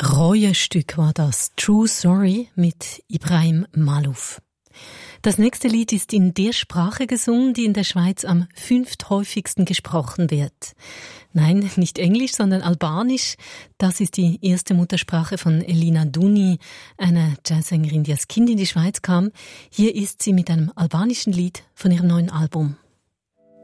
Reue-Stück war das, True Story mit Ibrahim Malouf. Das nächste Lied ist in der Sprache gesungen, die in der Schweiz am 5. gesprochen wird. Nein, nicht Englisch, sondern Albanisch. Das ist die erste Muttersprache von Elina Duni, einer Jazzsängerin, die als Kind in die Schweiz kam. Hier ist sie mit einem albanischen Lied von ihrem neuen Album.